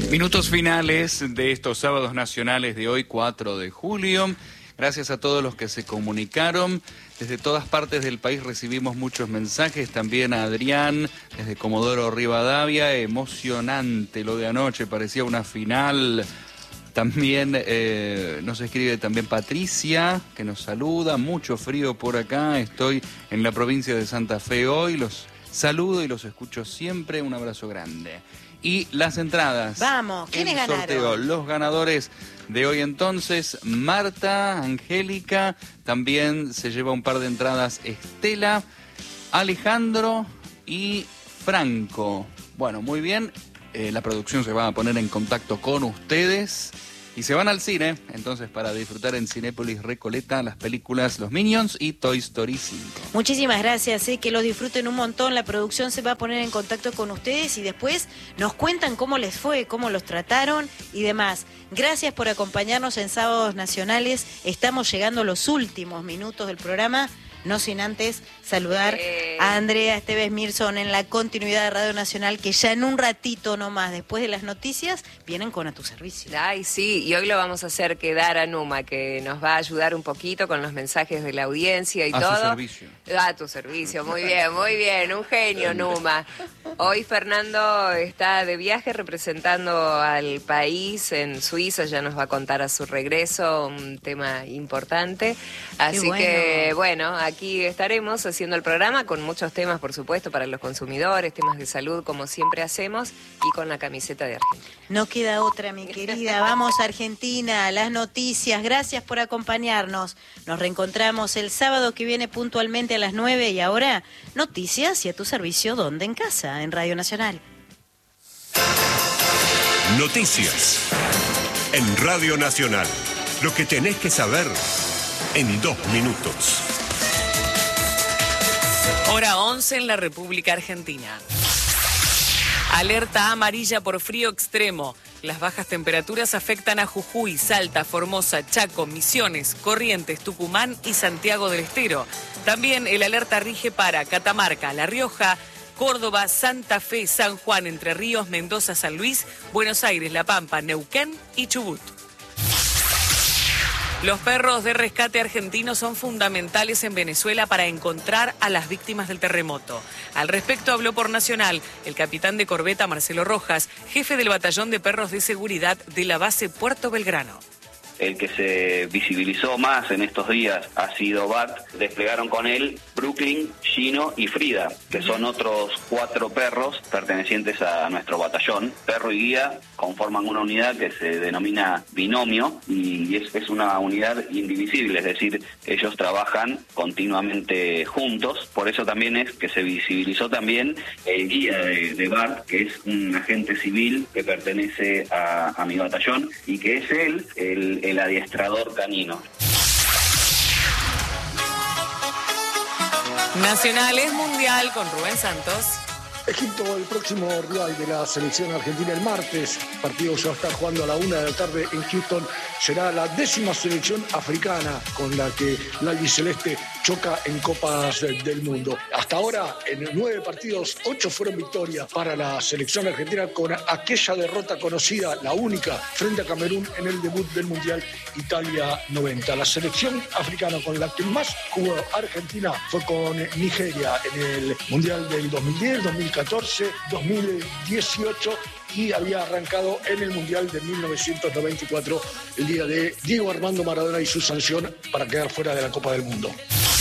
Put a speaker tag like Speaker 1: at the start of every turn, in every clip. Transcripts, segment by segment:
Speaker 1: Minutos finales de estos sábados nacionales de hoy, 4 de julio. Gracias a todos los que se comunicaron. Desde todas partes del país recibimos muchos mensajes. También a Adrián, desde Comodoro Rivadavia. Emocionante lo de anoche, parecía una final. También nos escribe también Patricia, que nos saluda. Mucho frío por acá. Estoy en la provincia de Santa Fe hoy. Los saludo y los escucho siempre. Un abrazo grande. Y las entradas.
Speaker 2: Vamos, ¿quiénes ganaron?
Speaker 1: Sorteo. Los ganadores de hoy entonces, Marta, Angélica, también se lleva un par de entradas Estela, Alejandro y Franco. Bueno, muy bien, la producción se va a poner en contacto con ustedes y se van al cine, entonces, para disfrutar en Cinépolis Recoleta las películas Los Minions y Toy Story 5.
Speaker 2: Muchísimas gracias, que los disfruten un montón. La producción se va a poner en contacto con ustedes y después nos cuentan cómo les fue, cómo los trataron y demás. Gracias por acompañarnos en Sábados Nacionales. Estamos llegando a los últimos minutos del programa. No sin antes saludar a Andrea Esteves Mirson en la continuidad de Radio Nacional, que ya en un ratito nomás, después de las noticias, vienen con A Tu Servicio.
Speaker 3: Ay, sí, y hoy lo vamos a hacer quedar a Numa, que nos va a ayudar un poquito con los mensajes de la audiencia y todo.
Speaker 1: A su servicio.
Speaker 3: A tu servicio, muy bien, un genio, Numa. Hoy Fernando está de viaje representando al país en Suiza, ya nos va a contar a su regreso un tema importante. Así que, bueno, aquí estaremos haciendo el programa con muchos temas, por supuesto, para los consumidores, temas de salud, como siempre hacemos, y con la camiseta de Argentina.
Speaker 2: No queda otra, mi querida. Vamos a Argentina, las noticias. Gracias por acompañarnos. Nos reencontramos el sábado que viene puntualmente a las 9 y ahora, noticias y A Tu Servicio, ¿dónde? En casa, en Radio Nacional.
Speaker 4: Noticias en Radio Nacional. Lo que tenés que saber en 2 minutos.
Speaker 5: Hora 11 en la República Argentina. Alerta amarilla por frío extremo. Las bajas temperaturas afectan a Jujuy, Salta, Formosa, Chaco, Misiones, Corrientes, Tucumán y Santiago del Estero. También el alerta rige para Catamarca, La Rioja, Córdoba, Santa Fe, San Juan, Entre Ríos, Mendoza, San Luis, Buenos Aires, La Pampa, Neuquén y Chubut. Los perros de rescate argentinos son fundamentales en Venezuela para encontrar a las víctimas del terremoto. Al respecto habló por Nacional el capitán de corbeta Marcelo Rojas, jefe del batallón de perros de seguridad de la base Puerto Belgrano.
Speaker 6: El que se visibilizó más en estos días ha sido Bart. Desplegaron con él Brooklyn, Gino y Frida, que son otros 4 perros pertenecientes a nuestro batallón. Perro y guía conforman una unidad que se denomina binomio y es una unidad indivisible, es decir, ellos trabajan continuamente juntos. Por eso también es que se visibilizó también el guía de Bart, que es un agente civil que pertenece a mi batallón y que es él el adiestrador canino.
Speaker 5: Nacional es mundial con Rubén Santos.
Speaker 7: Egipto, el próximo rival de la selección argentina el martes. El partido se va a estar jugando a la 1 de la tarde en Houston. Será la 10ª selección africana con la que la albiceleste choca en Copas del Mundo. Hasta ahora, en 9 partidos, 8 fueron victorias para la selección argentina, con aquella derrota conocida, la única, frente a Camerún en el debut del Mundial Italia 90. La selección africana con la que más jugó Argentina fue con Nigeria en el Mundial del 2010, 2014, 2018 y había arrancado en el Mundial de 1994, el día de Diego Armando Maradona y su sanción para quedar fuera de la Copa del Mundo.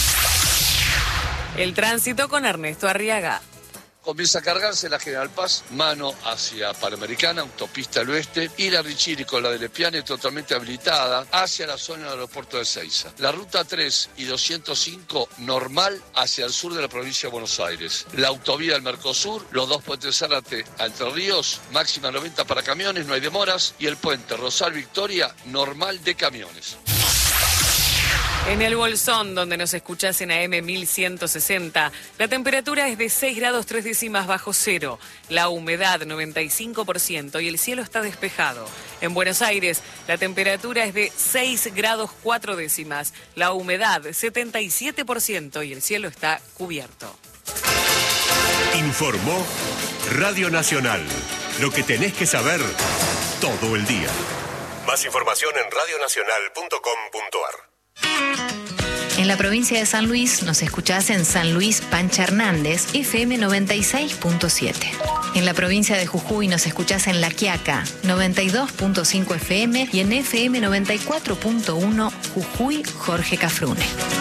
Speaker 5: El tránsito con Ernesto Arriaga.
Speaker 8: Comienza a cargarse la General Paz, mano hacia Panamericana, autopista al oeste, y la Richiri con la de Lepiane totalmente habilitada hacia la zona del aeropuerto de Ezeiza. La ruta 3 y 205 normal hacia el sur de la provincia de Buenos Aires. La autovía del Mercosur, los 2 puentes Zárate a Entre Ríos, máxima 90 para camiones, no hay demoras, y el puente Rosal Victoria, normal de camiones.
Speaker 5: En el Bolsón, donde nos escuchás en AM 1160, la temperatura es de 6 grados 3 décimas bajo cero, la humedad 95% y el cielo está despejado. En Buenos Aires, la temperatura es de 6 grados 4 décimas, la humedad 77% y el cielo está cubierto.
Speaker 4: Informó Radio Nacional. Lo que tenés que saber todo el día. Más información en radionacional.com.ar.
Speaker 9: En la provincia de San Luis nos escuchás en San Luis Pancha Hernández, FM 96.7. En la provincia de Jujuy nos escuchás en La Quiaca, 92.5 FM y en FM 94.1 Jujuy Jorge Cafrune.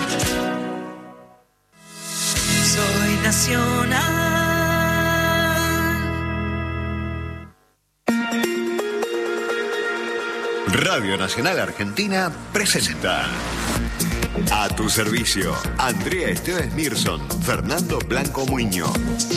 Speaker 10: Soy nacional.
Speaker 11: Radio Nacional Argentina presenta A tu servicio, Andrea Esteves Mirson, Fernando Blanco Muñoz.